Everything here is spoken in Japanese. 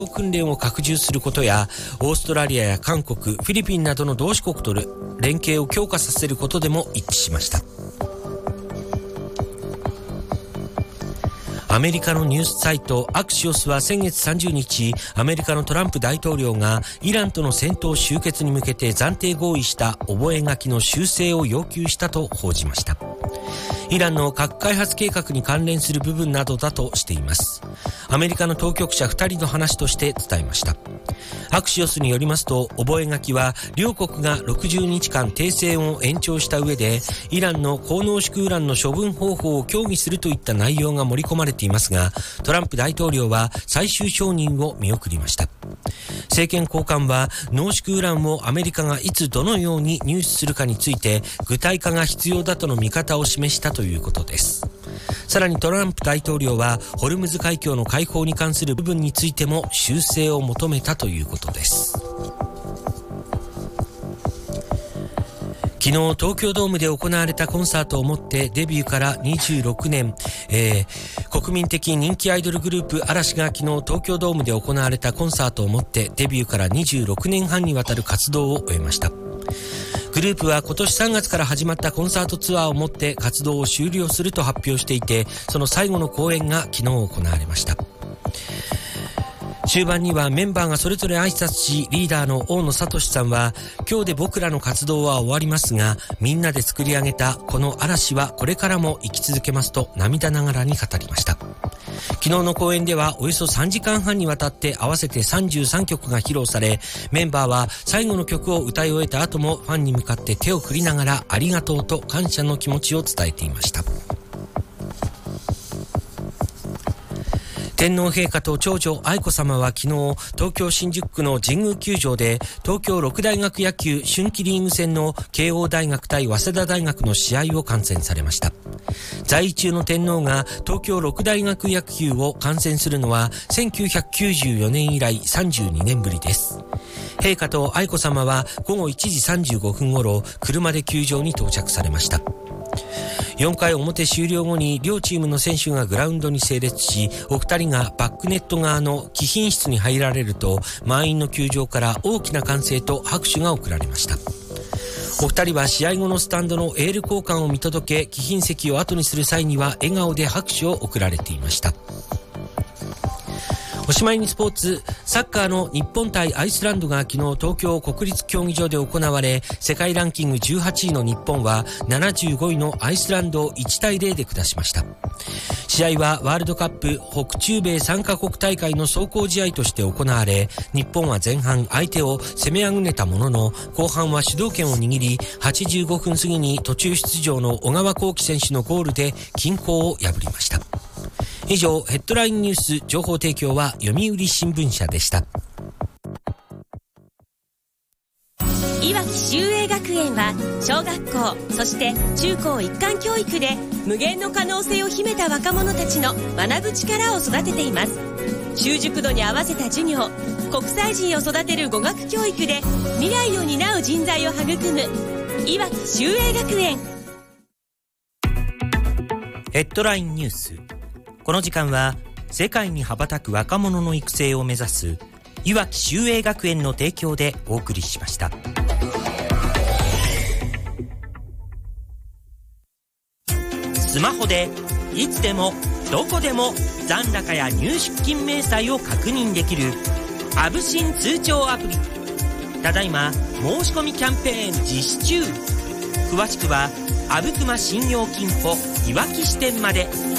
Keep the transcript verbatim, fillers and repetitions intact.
訓練を拡充することや、オーストラリアや韓国、フィリピンなどの同志国と連携を強化させることでも一致しました。アメリカのニュースサイトアクシオスは先月さんじゅうにち、アメリカのトランプ大統領がイランとの戦闘終結に向けて暫定合意した覚書の修正を要求したと報じました。イランの核開発計画に関連する部分などだとしています。アメリカの当局者ふたりの話として伝えました。アクシオスによりますと、覚書は両国がろくじゅうにちかん停戦を延長した上で、イランの高濃縮ウランの処分方法を協議するといった内容が盛り込まれていますが、トランプ大統領は最終承認を見送りました。政権高官は、濃縮ウランをアメリカがいつどのように入手するかについて具体化が必要だとの見方を示したということです。さらにトランプ大統領はホルムズ海峡の開放に関する部分についても修正を求めたということです。昨日東京ドームで行われたコンサートをもってデビューからにじゅうろくねん、えー、国民的人気アイドルグループ嵐が昨日東京ドームで行われたコンサートをもってデビューからにじゅうろくねんはんにわたる活動を終えました。グループは今年さんがつから始まったコンサートツアーをもって活動を終了すると発表していて、その最後の公演が昨日行われました。終盤にはメンバーがそれぞれ挨拶し、リーダーの大野聡さんは、今日で僕らの活動は終わりますが、みんなで作り上げたこの嵐はこれからも生き続けますと涙ながらに語りました。昨日の公演ではおよそさんじかんはんにわたって合わせてさんじゅうさんきょくが披露され、メンバーは最後の曲を歌い終えた後もファンに向かって手を振りながらありがとうと感謝の気持ちを伝えていました。天皇陛下と長女愛子さまは昨日、東京新宿区の神宮球場で東京六大学野球春季リーグ戦の慶応大学対早稲田大学の試合を観戦されました。在位中の天皇が東京六大学野球を観戦するのはせんきゅうひゃくきゅうじゅうよねん以来さんじゅうにねんぶりです。陛下と愛子さまはごごいちじさんじゅうごふん頃、車で球場に到着されました。よんかい表終了後に両チームの選手がグラウンドに整列し、お二人がバックネット側の貴賓室に入られると、満員の球場から大きな歓声と拍手が送られました。お二人は試合後のスタンドのエール交換を見届け、貴賓席を後にする際には笑顔で拍手を送られていました。おしまいにスポーツ、サッカーの日本対アイスランドが昨日東京国立競技場で行われ、世界ランキングじゅうはちいの日本はななじゅうごいのアイスランドをいちたいゼロで下しました。試合はワールドカップ北中米さんカ国大会の壮行試合として行われ、日本は前半相手を攻めあぐねたものの、後半は主導権を握り、はちじゅうごふん過ぎに途中出場の小川航基選手のゴールで均衡を破りました。以上、ヘッドラインニュース情報提供は読売新聞社でした。 いわき秀英学園は小学校、そして中高一貫教育で無限の可能性を秘めた若者たちの学ぶ力を育てています。習熟度に合わせた授業、国際人を育てる語学教育で未来を担う人材を育むいわき秀英学園。 ヘッドラインニュース。この時間は世界に羽ばたく若者の育成を目指すいわき秀英学園の提供でお送りしました。スマホでいつでもどこでも残高や入出金明細を確認できるアブシン通帳アプリ。ただいま申し込みキャンペーン実施中。詳しくはアブクマ信用金庫いわき支店まで。